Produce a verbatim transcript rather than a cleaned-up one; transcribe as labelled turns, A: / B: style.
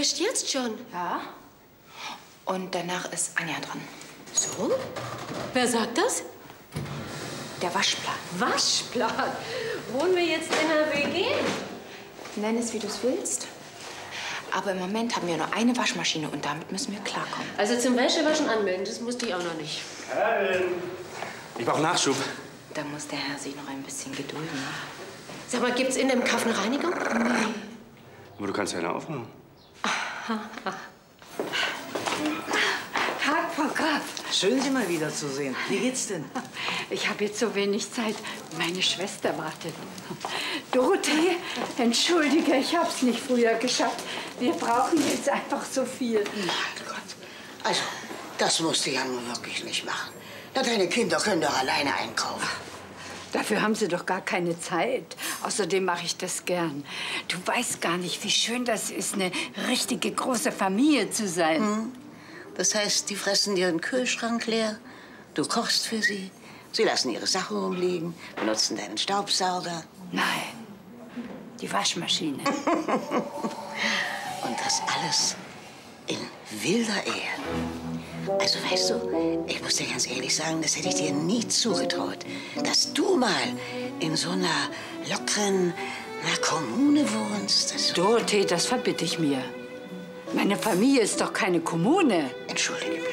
A: wischt jetzt schon.
B: Ja.
C: Und danach ist Anja dran.
A: So? Wer sagt das?
C: Der Waschplan.
A: Waschplan? Wohnen wir jetzt in einer W G?
C: Nenn es, wie du es willst. Aber im Moment haben wir nur eine Waschmaschine und damit müssen wir klarkommen.
A: Also zum Wäschewaschen anmelden, das musste ich auch noch nicht.
D: Karin! Ich brauche Nachschub.
C: Da muss der Herr sich noch ein bisschen gedulden.
A: Sag mal, gibt's in dem Kaff eine Reinigung?
C: Nee.
D: Aber du kannst ja eine aufmachen.
B: Tag, Frau Graf.
E: Schön, Sie mal wiederzusehen. Wie geht's denn?
B: Ich habe jetzt so wenig Zeit. Meine Schwester wartet. Dorothee, entschuldige, ich habe es nicht früher geschafft. Wir brauchen jetzt einfach so viel.
F: Mein Gott. Also, das musst du ja nun wirklich nicht machen. Na, deine Kinder können doch alleine einkaufen.
B: Dafür haben sie doch gar keine Zeit. Außerdem mache ich das gern. Du weißt gar nicht, wie schön das ist, eine richtige große Familie zu sein.
F: Hm. Das heißt, die fressen ihren Kühlschrank leer, du kochst für sie, sie lassen ihre Sachen rumliegen, benutzen deinen Staubsauger.
B: Nein, die Waschmaschine.
F: Und das alles in wilder Ehe. Also, weißt du, ich muss dir ganz ehrlich sagen, das hätte ich dir nie zugetraut, dass du mal in so einer lockeren na, Kommune wohnst.
B: Dorothee, das verbitte ich mir. Meine Familie ist doch keine Kommune.
F: Entschuldige bitte.